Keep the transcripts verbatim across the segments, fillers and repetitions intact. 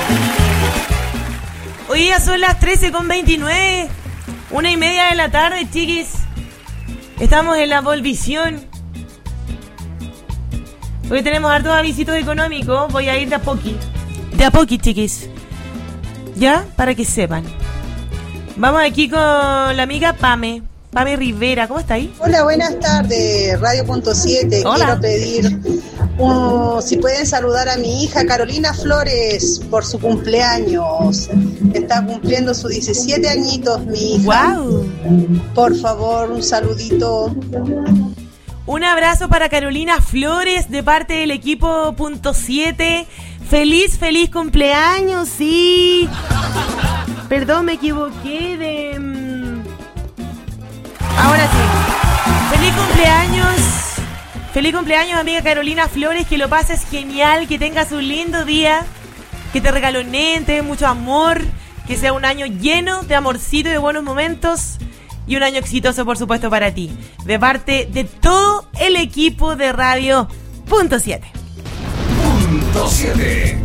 Hoy día son las trece con veintinueve, una y media de la tarde, chiquis. Estamos en la Volvisión. Hoy tenemos hartos avisitos económicos. Voy a ir de a poqui. De a poqui, chiquis. ¿Ya? Para que sepan. Vamos aquí con la amiga Pame. Pame Rivera, ¿cómo está ahí? Hola, buenas tardes, Radio Punto siete. Quiero pedir uh, si pueden saludar a mi hija Carolina Flores por su cumpleaños. Está cumpliendo sus diecisiete añitos, mi hija. ¡Wow! Por favor, un saludito. Un abrazo para Carolina Flores de parte del equipo Punto siete. Feliz, feliz cumpleaños, sí. Perdón, me equivoqué de... Ahora sí. Feliz cumpleaños. Feliz cumpleaños, amiga Carolina Flores. Que lo pases genial. Que tengas un lindo día. Que te regaloneen, te dé mucho amor. Que sea un año lleno de amorcito y de buenos momentos. Y un año exitoso, por supuesto, para ti. De parte de todo el equipo de Radio Punto siete. Punto siete.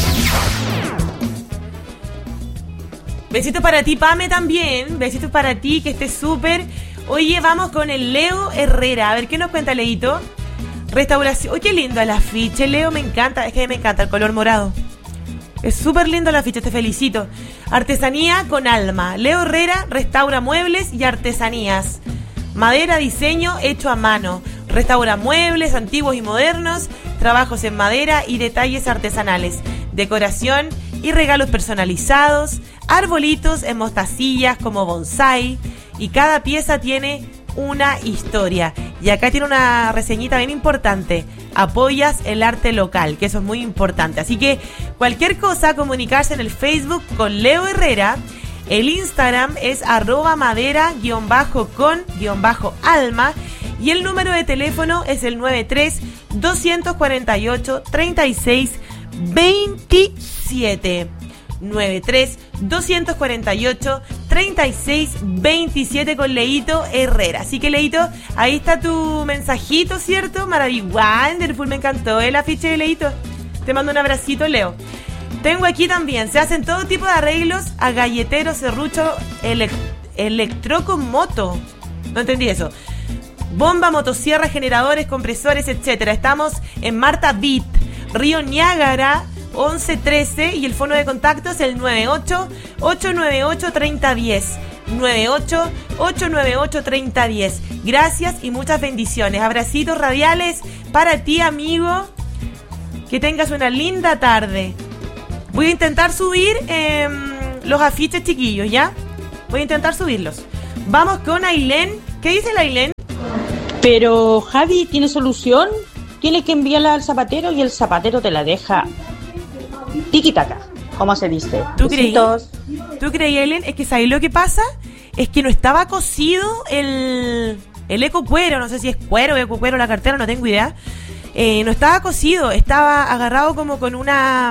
Besitos para ti, Pame, también. Besitos para ti, que estés súper. Oye, vamos con el Leo Herrera. A ver, ¿qué nos cuenta Leito? Restauración. Oye, qué lindo el afiche, Leo, me encanta. Es que me encanta el color morado. Es súper lindo el afiche, te felicito. Artesanía con alma. Leo Herrera restaura muebles y artesanías. Madera, diseño hecho a mano. Restaura muebles antiguos y modernos. Trabajos en madera y detalles artesanales. Decoración y regalos personalizados. Arbolitos en mostacillas como bonsai. Y cada pieza tiene una historia. Y acá tiene una reseñita bien importante. Apoyas el arte local, que eso es muy importante. Así que cualquier cosa, comunicarse en el Facebook con Leo Herrera. El Instagram es arroba madera guión bajo con guión bajo alma. Y el número de teléfono es el nueve tres, dos cuatro ocho, tres seis dos siete. nueve tres, dos cuatro ocho, tres seis dos siete con Leito Herrera. Así que, Leito, ahí está tu mensajito, ¿cierto? Maravilloso, wonderful, me encantó el afiche de Leito. Te mando un abracito, Leo. Tengo aquí también, se hacen todo tipo de arreglos a galletero, serrucho, elec- electro con moto. No entendí eso. Bomba, motosierra, generadores, compresores, etcétera. Estamos en Marta Beat, Río Niágara, once trece, y el fono de contacto es el nueve ocho, ocho nueve ocho, tres cero uno cero. nueve ocho, ocho nueve ocho, tres cero uno cero. Gracias y muchas bendiciones. Abracitos radiales para ti, amigo. Que tengas una linda tarde. Voy a intentar subir eh, los afiches, chiquillos, ¿ya? Voy a intentar subirlos. Vamos con Ailén. ¿Qué dice la Ailén? Pero Javi, ¿tiene solución? Tienes que enviarla al zapatero y el zapatero te la deja tiki-taka, como se dice. ¿Tú creí? ¿Tú creí, Ailén? Es que ¿sabes lo que pasa? Es que no estaba cosido el, el eco cuero. No sé si es cuero, eco cuero, la cartera, no tengo idea. Eh, no estaba cosido, estaba agarrado como con una...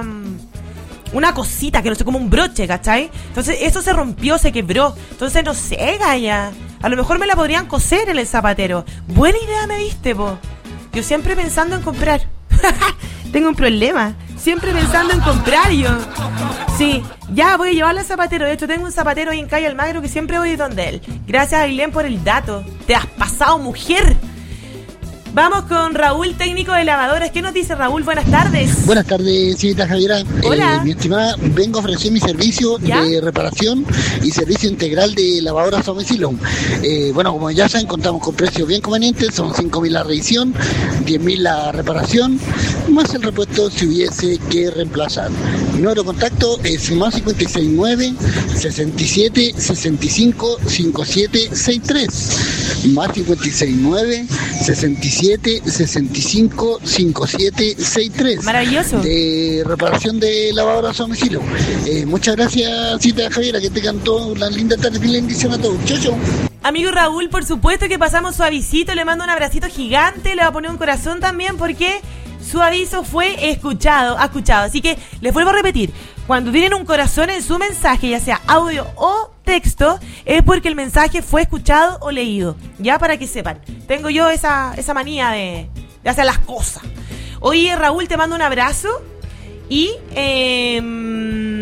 una cosita, que no sé, como un broche, ¿cachai? Entonces eso se rompió, se quebró. Entonces no sé, Gaya. A lo mejor me la podrían coser en el zapatero. Buena idea me diste, po. Yo siempre pensando en comprar. Tengo un problema. Siempre pensando en comprar yo. Sí, ya voy a llevarla al zapatero. De hecho, tengo un zapatero ahí en Calle Almagro que siempre voy donde él. Gracias, Ailén, por el dato. Te has pasado, mujer. Vamos con Raúl, técnico de lavadoras. ¿Qué nos dice Raúl? Buenas tardes. Buenas tardes, señorita Javiera. Hola. Eh, mi estimada, vengo a ofrecer mi servicio ¿Ya? de reparación y servicio integral de lavadoras a domicilio. Eh, bueno, como ya saben, contamos con precios bien convenientes. Son cinco mil la revisión, diez mil la reparación, más el repuesto si hubiese que reemplazar. Mi número de contacto es más cinco seis nueve, seis siete, seis cinco, cinco siete seis tres. Más cinco seis nueve, seis siete, sesenta y cinco, cincuenta y siete sesenta y tres. Maravilloso. De reparación de lavadoras a domicilio. Eh, muchas gracias, Cita Javiera, que te cantó una linda tarde y bendición a todos. Chau, chau. Amigo Raúl, por supuesto que pasamos suavicito. Le mando un abracito gigante. Le voy a poner un corazón también porque su aviso fue escuchado, escuchado. Así que les vuelvo a repetir. Cuando tienen un corazón en su mensaje, ya sea audio o texto, es porque el mensaje fue escuchado o leído. Ya, para que sepan. Tengo yo esa, esa manía de, de hacer las cosas. Oye, Raúl, te mando un abrazo. Y... Eh,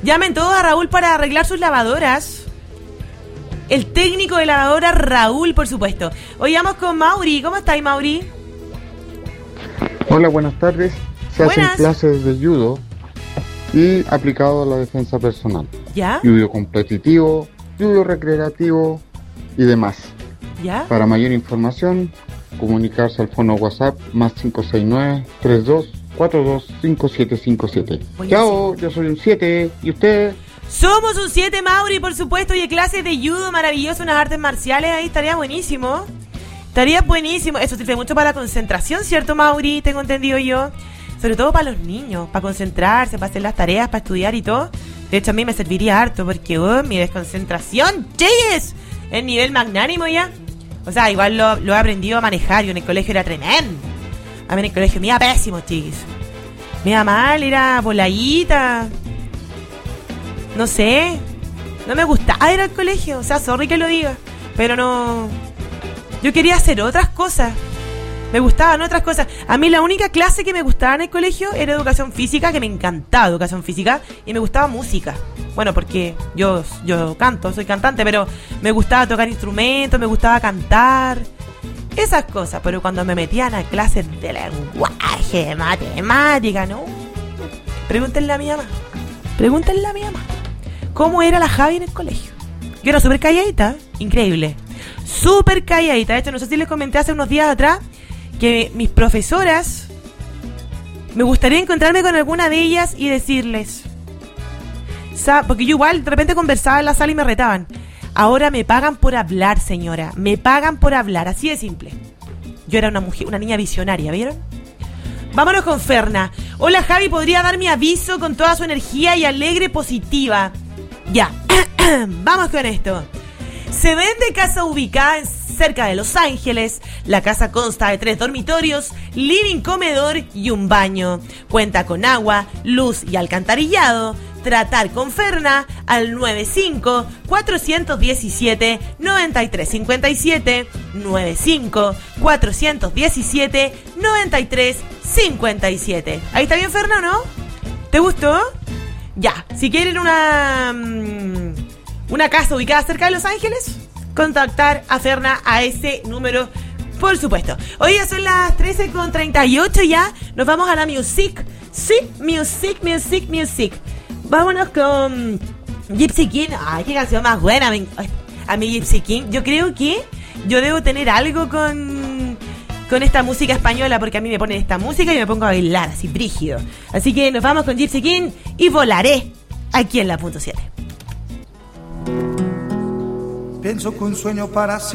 Llamen todos a Raúl para arreglar sus lavadoras. El técnico de lavadora Raúl, por supuesto. Hoy vamos con Mauri. ¿Cómo estáis, Mauri? Hola, buenas tardes. Se Buenas. hacen clases de judo y aplicado a la defensa personal. ¿Ya? Judo competitivo, judo recreativo y demás. ¿Ya? Para mayor información, comunicarse al fono WhatsApp más cinco seis nueve, tres dos cuatro dos, cinco siete cinco siete. Buenísimo. Chao, yo soy un siete. ¿Y usted? Somos un siete, Mauri, por supuesto. Y de clases de judo maravilloso, unas artes marciales. Ahí estaría buenísimo. Estaría buenísimo. Eso sirve mucho para la concentración, ¿cierto, Mauri? Tengo entendido yo. Sobre todo para los niños, para concentrarse, para hacer las tareas, para estudiar y todo. De hecho, a mí me serviría harto porque oh, mi desconcentración, cheyes, es nivel magnánimo ya. O sea, igual lo, lo he aprendido a manejar. Yo en el colegio era tremendo. A mí en el colegio me iba pésimo, chicos. Me iba mal, era voladita. No sé. No me gustaba ir al colegio. O sea, sorry que lo diga. Pero no... Yo quería hacer otras cosas. Me gustaban otras cosas. A mí la única clase que me gustaba en el colegio era educación física, que me encantaba educación física. Y me gustaba música. Bueno, porque yo, yo canto, soy cantante, pero me gustaba tocar instrumentos, me gustaba cantar. Esas cosas. Pero cuando me metían a clases de lenguaje, de matemática, no. Pregúntenle a mi mamá. Pregúntenle a mi mamá. ¿Cómo era la Javi en el colegio? Yo era súper calladita. Increíble. Súper calladita. De hecho, no sé si les comenté hace unos días atrás que mis profesoras, me gustaría encontrarme con alguna de ellas y decirles, porque yo igual de repente conversaba en la sala y me retaban. Ahora me pagan por hablar, señora. Me pagan por hablar, así de simple. Yo era una mujer, una niña visionaria, ¿vieron? Vámonos con Ferna. Hola, Javi, ¿podría dar mi aviso con toda su energía y alegre positiva? Ya, vamos con esto. Se vende casa ubicada en cerca de Los Ángeles. La casa consta de tres dormitorios, living, comedor y un baño. Cuenta con agua, luz y alcantarillado. Tratar con Ferna al nueve cinco, cuatro uno siete, nueve tres cinco siete, nueve cinco, cuatro uno siete, nueve tres cinco siete. ¿Ahí está bien, Ferna, o no? ¿Te gustó? Ya, si quieren una... una casa ubicada cerca de Los Ángeles, contactar a Ferna a ese número, por supuesto. Hoy ya son las trece con treinta y ocho ya. Nos vamos a la music. Sí, music, music, music. Vámonos con Gypsy King. Ay, qué canción más buena. A mí Gypsy King. Yo creo que yo debo tener algo con, con esta música española, porque a mí me ponen esta música y me pongo a bailar así brígido. Así que nos vamos con Gypsy King y Volaré aquí en la punto siete. Pienso que un sueño para